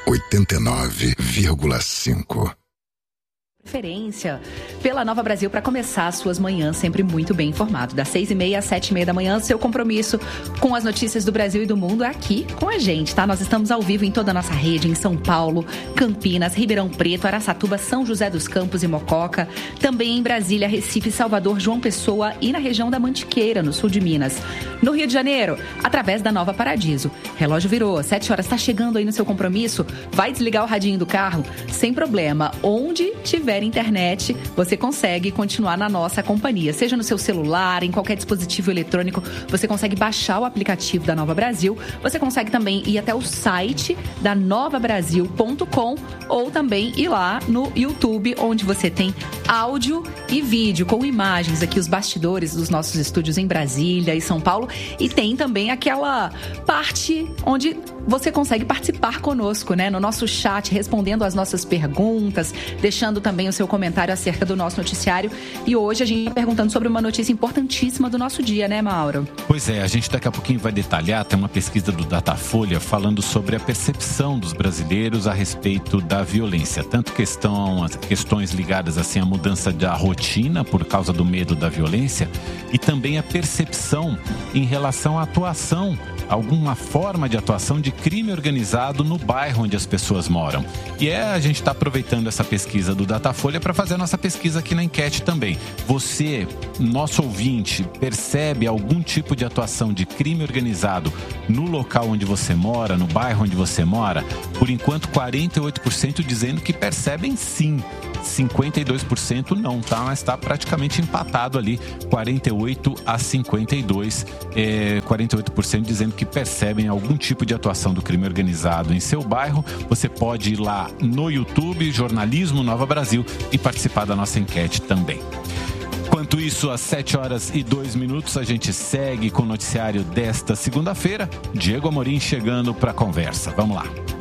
89,5. Preferência pela Nova Brasil para começar as suas manhãs sempre muito bem informado. Das 6h30 às 7h30 da manhã, seu compromisso com as notícias do Brasil e do mundo é aqui com a gente, tá? Nós estamos ao vivo em toda a nossa rede, em São Paulo, Campinas, Ribeirão Preto, Araçatuba, São José dos Campos e Mococa. Também em Brasília, Recife, Salvador, João Pessoa e na região da Mantiqueira, no sul de Minas. No Rio de Janeiro, através da Nova Paradiso. Relógio virou, 7 horas, tá chegando aí no seu compromisso? Vai desligar o radinho do carro? Sem problema. Onde tiver internet, você consegue continuar na nossa companhia. Seja no seu celular, em qualquer dispositivo eletrônico, você consegue baixar o aplicativo da Nova Brasil. Você consegue também ir até o site da novabrasil.com ou também ir lá no YouTube, onde você tem áudio e vídeo com imagens aqui, os bastidores dos nossos estúdios em Brasília e São Paulo. E tem também aquela parte onde você consegue participar conosco, né? No nosso chat, respondendo as nossas perguntas, deixando também o seu comentário acerca do nosso noticiário. E hoje a gente está perguntando sobre uma notícia importantíssima do nosso dia, né, Mauro? Pois é, a gente daqui a pouquinho vai detalhar, tem uma pesquisa do Datafolha falando sobre a percepção dos brasileiros a respeito da violência. Tanto questões ligadas assim à mudança da rotina por causa do medo da violência e também a percepção em relação à atuação, alguma forma de atuação de crime organizado no bairro onde as pessoas moram. E a gente está aproveitando essa pesquisa do Datafolha para fazer a nossa pesquisa aqui na enquete também. Você, nosso ouvinte, percebe algum tipo de atuação de crime organizado no local onde você mora, no bairro onde você mora? Por enquanto, 48% dizendo que percebem sim. 52% não, tá? Mas está praticamente empatado ali, 48 a 52, 48% dizendo que percebem algum tipo de atuação do crime organizado em seu bairro. Você pode ir lá no YouTube, Jornalismo Nova Brasil, e participar da nossa enquete também. Enquanto isso, às 7h02, a gente segue com o noticiário desta segunda-feira. Diego Amorim chegando para a conversa. Vamos lá.